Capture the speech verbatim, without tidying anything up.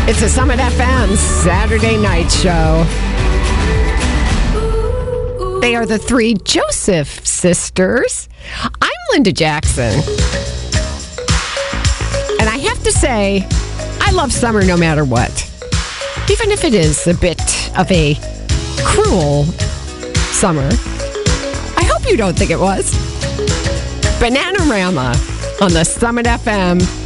It's a Summit F M Saturday night show. They are the three Joseph sisters. I'm Linda Jackson. And I have to say, I love summer no matter what. Even if it is a bit of a cruel summer. I hope you don't think it was. Bananarama on the Summit F M